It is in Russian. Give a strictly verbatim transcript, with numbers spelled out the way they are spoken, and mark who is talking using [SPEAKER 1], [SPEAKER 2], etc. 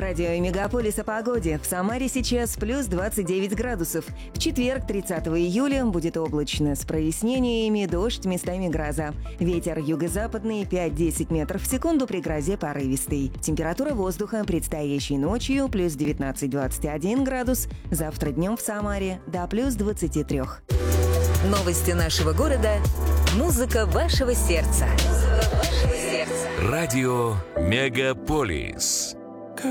[SPEAKER 1] Радио Мегаполис о погоде. В Самаре сейчас плюс двадцать девять градусов. В четверг, тридцатого июля, будет облачно, с прояснениями, дождь, местами гроза. Ветер юго-западный пять-десять метров в секунду, при грозе порывистый. Температура воздуха предстоящей ночью плюс девятнадцать-двадцать один градус. Завтра днем в Самаре до плюс двадцати трёх.
[SPEAKER 2] Новости нашего города. Музыка вашего сердца. Музыка вашего сердца.
[SPEAKER 3] Радио Мегаполис.